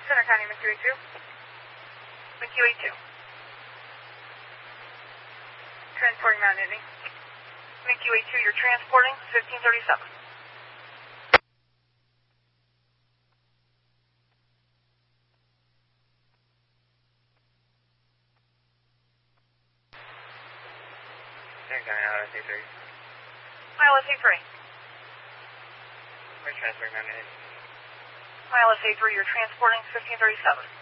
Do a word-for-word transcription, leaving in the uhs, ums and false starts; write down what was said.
Center County, M Q A two. M Q A two. Transporting Mount Nittany. M Q A two, you're transporting fifteen thirty-seven. Center County, I L S A three. I L S A three. We're transporting Mount Nittany. I L S A three, you're transporting fifteen thirty-seven.